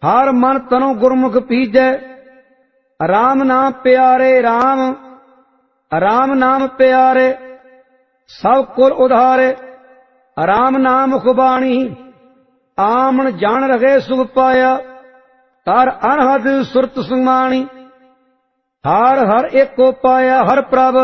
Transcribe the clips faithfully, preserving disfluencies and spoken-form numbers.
हर मन तनो गुरमुख पीजै। राम नाम प्यारे राम, राम नाम प्यारे सब कुल उधारे। राम नाम मुखबाणी आमन जान रखे सुख पाया। तार अनहद सुरत सुमाणी, हर हर एको पाया हर प्रभ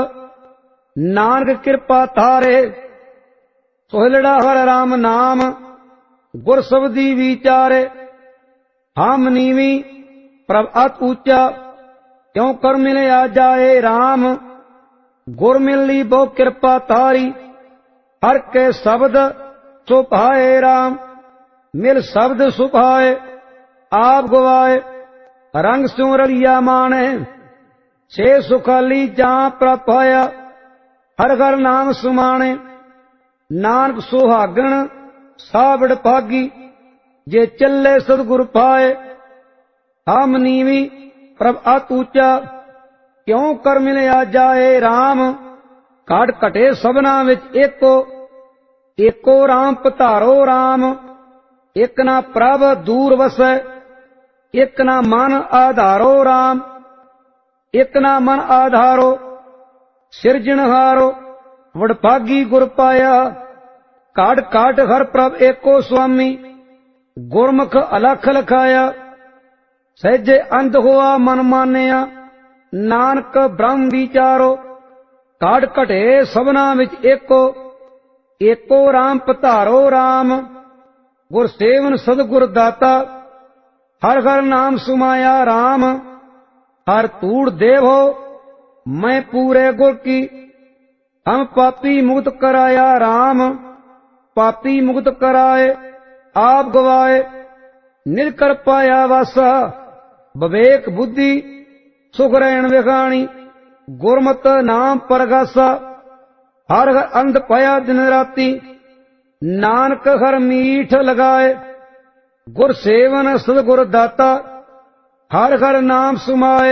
नानक कृपा थारे। सोहलड़ा हर राम नाम गुर सबदी विचारे। हम नीवी प्रभ अत ऊंचा क्यों कर मिले आ जाए राम। गुर मिली बहु कृपा थारी, हर के शब्द सुभाए राम। मिल शब्द सुभाए आप गवाए, रंग स्यों रलिया माने। छे सुखाली जा प्रभ होया, हर घर नाम सुमाने। नानक सुहागण साबड़ भागी, जे चले सतगुर पाए। हम नीवी प्रभ अत ऊंचा क्यों कर मिलिया जाए राम। घट घटे सबना विच एको, एको राम पधारो राम। एक ना प्रभ दूर वसै, एक ना मन आधारो राम। एक ना मन आधारो सिरजनहारो, वडभागी गुर पाया। काट काट हर प्रभ एको स्वामी, गुरमुख अलख लखाया। सहजे अंध हुआ मन मानिया, नानक ब्रह्म विचारो। काट घटे सबना विच एको, एको राम पधारो राम। गुर सेवन सदगुर दाता, हर हर नाम सुमाया राम। हर तूड़ देव हो मैं पूरे गुर की, हम पापी मुक्त कराया राम। पापी मुक्त कराए आप गवाए, निरकर पाया वासा। विवेक बुद्धि सुख रहन विखाणी, गुरमत नाम परगासा। हर हर अंध पाया दिन राती, नानक हर मीठ लगाए। गुर सेवन सदगुर दाता, हर हर नाम सुमाए।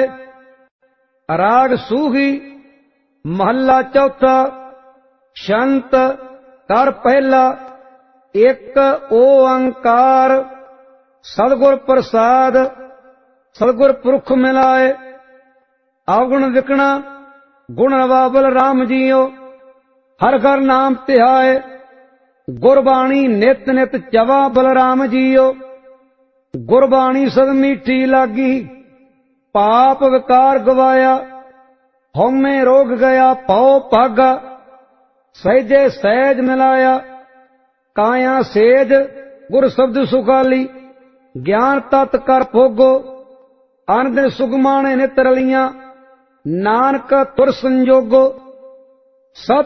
राग सूही महला चौथा, शंत कर पहला। एक ओंकार सदगुर प्रसाद, सदगुर पुरख मिलाए। अवगुण विकणा गुण बाबल राम जियो, हर हर नाम तिहाए। गुरबाणी नित नित चवा बलराम जियो, गुरबाणी सद मीठी लागी। पाप विकार गवाया, हौमे रोग गया पौ भागा। सहजे सहज मिलाया, काया सेज गुर शब्द सुखाली। ज्ञान तत् कर भोगो, आनंद सुगमाने नित रलियां। नानक तुर संजोगो, सब